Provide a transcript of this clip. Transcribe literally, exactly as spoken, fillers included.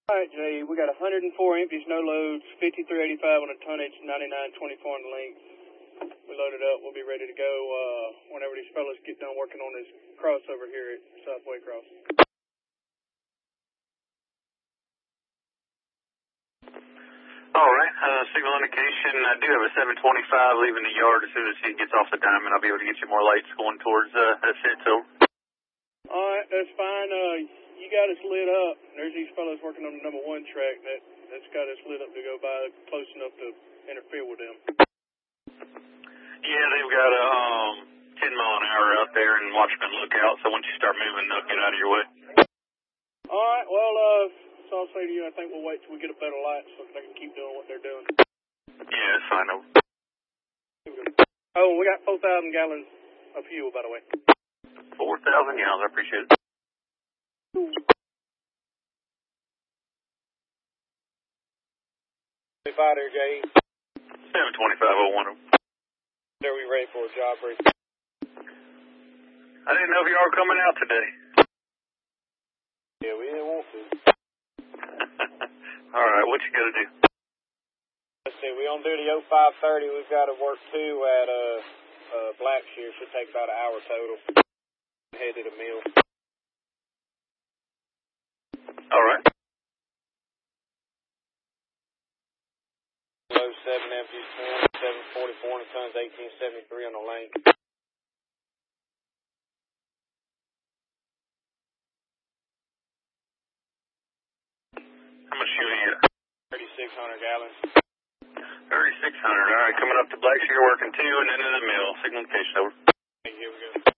All right, Jay, we got one hundred four empties, no loads, fifty-three eighty-five on a tonnage, ninety-nine twenty-four on the length. We loaded up. We'll be ready to go uh, whenever these fellas get done working on this crossover here at Southway Cross. All right, uh, signal indication. I do have a seven twenty-five leaving the yard. As soon as he gets off the diamond, I'll be able to get you more lights going towards uh, that shit, so. All right, that's fine. Uh, you got us lit up. There's these fellas working on the number one track. That, that's got us lit up to go by close enough to interfere with them. Yeah, they've got a um, ten mile an hour out there and watchman lookout, so once you start moving, they'll get out of your way. All right, well, uh, so I'll say to you, I think we'll wait till we get a better light so they can keep doing what they're doing. Yeah, that's fine. Oh, we got four thousand gallons of fuel, by the way. four thousand gallons, I appreciate it. twenty-five there, Jay. seven twenty-five oh one. Are we ready for a job break? I didn't know if y'all were coming out today. Yeah, we didn't want to. All right, what you got to do? Let's see, we on duty oh five thirty. We've got to work two at uh, uh, Blackshear. Should take about an hour total. Head to the mill. All right. Low seven empties, seven forty-four and tons, eighteen seventy-three on the lane. How much fuel you got? thirty-six hundred gallons. thirty-six hundred. All right, coming up to Blackshear, working two, and then in the mill. Signal indication over. Here we go.